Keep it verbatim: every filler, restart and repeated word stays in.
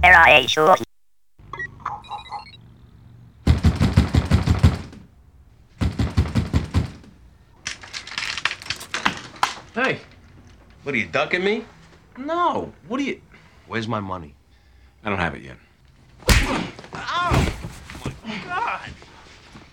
Hey, What are you ducking me? no. What are you? Where's my money? I don't have it yet.